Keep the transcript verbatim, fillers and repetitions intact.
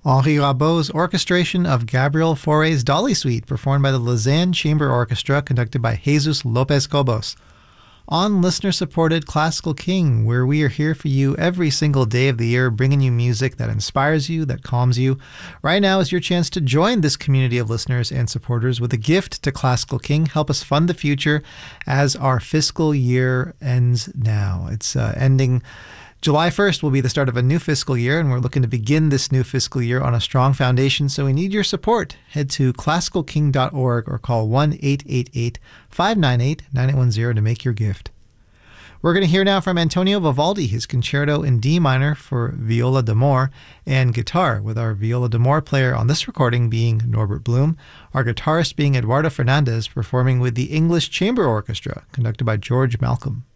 Henri Rabault's orchestration of Gabriel Fauré's Dolly Suite, performed by the Lausanne Chamber Orchestra, conducted by Jesus Lopez Cobos. On Listener-Supported Classical King, where we are here for you every single day of the year, bringing you music that inspires you, that calms you. Right now is your chance to join this community of listeners and supporters with a gift to Classical King. Help us fund the future as our fiscal year ends now. It's uh, ending... July first will be the start of a new fiscal year, and we're looking to begin this new fiscal year on a strong foundation, so we need your support. Head to classical king dot org or call one eight eight eight, five nine eight, nine eight one zero to make your gift. We're going to hear now from Antonio Vivaldi, his concerto in D minor for viola d'amore and guitar, with our viola d'amore player on this recording being Norbert Blum, our guitarist being Eduardo Fernandez, performing with the English Chamber Orchestra, conducted by George Malcolm.